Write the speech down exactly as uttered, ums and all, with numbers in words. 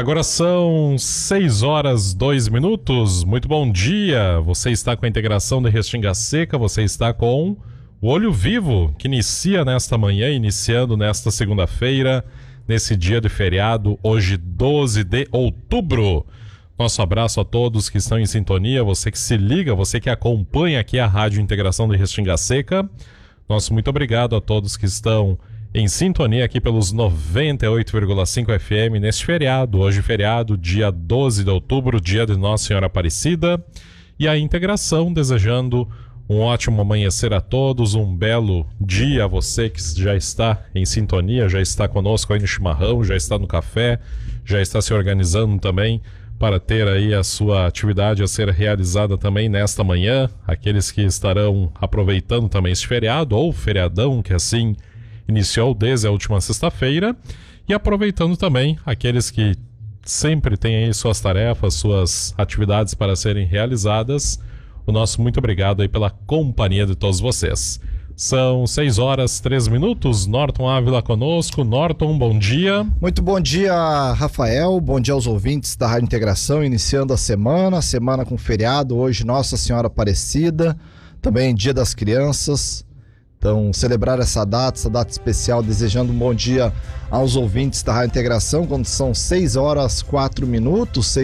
Agora são seis horas, dois minutos. Muito bom dia. Você está com a integração de Restinga Seca, você está com o Olho Vivo, que inicia nesta manhã, iniciando nesta segunda-feira, nesse dia de feriado, hoje doze de outubro. Nosso abraço a todos que estão em sintonia, você que se liga, você que acompanha aqui a Rádio Integração de Restinga Seca. Nosso muito obrigado a todos que estão em sintonia aqui pelos noventa e oito vírgula cinco F M neste feriado, hoje feriado, dia doze de outubro, dia de Nossa Senhora Aparecida, e a integração, desejando um ótimo amanhecer a todos, um belo dia a você que já está em sintonia, já está conosco aí no chimarrão, já está no café, já está se organizando também para ter aí a sua atividade a ser realizada também nesta manhã, aqueles que estarão aproveitando também este feriado, ou feriadão que assim iniciou desde a última sexta-feira, e aproveitando também aqueles que sempre têm aí suas tarefas, suas atividades para serem realizadas. O nosso muito obrigado aí pela companhia de todos vocês. São seis horas, três minutos. Norton Ávila conosco. Norton, bom dia. Muito bom dia, Rafael. Bom dia aos ouvintes da Rádio Integração, iniciando a semana, semana com feriado, hoje Nossa Senhora Aparecida, também Dia das Crianças. Então, celebrar essa data, essa data especial, desejando um bom dia aos ouvintes da Rádio Integração, quando são seis horas, quatro minutos,